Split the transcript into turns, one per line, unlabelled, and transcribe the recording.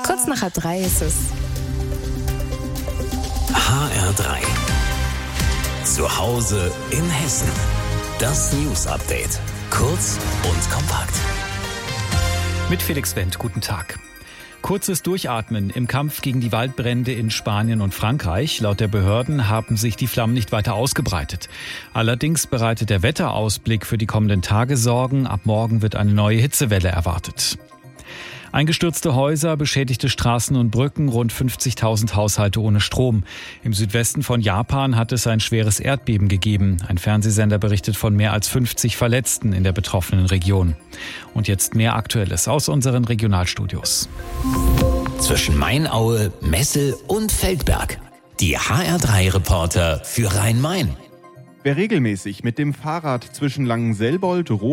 Kurz nach 3 ist es.
HR3. Zu Hause in Hessen. Das News-Update. Kurz und kompakt.
Mit Felix Wendt, guten Tag. Kurzes Durchatmen im Kampf gegen die Waldbrände in Spanien und Frankreich. Laut der Behörden haben sich die Flammen nicht weiter ausgebreitet. Allerdings bereitet der Wetterausblick für die kommenden Tage Sorgen. Ab morgen wird eine neue Hitzewelle erwartet. Eingestürzte Häuser, beschädigte Straßen und Brücken, rund 50.000 Haushalte ohne Strom. Im Südwesten von Japan hat es ein schweres Erdbeben gegeben. Ein Fernsehsender berichtet von mehr als 50 Verletzten in der betroffenen Region. Und jetzt mehr Aktuelles aus unseren Regionalstudios.
Zwischen Mainaue, Messel und Feldberg. Die HR3-Reporter für Rhein-Main.
Wer regelmäßig mit dem Fahrrad zwischen Langenselbold,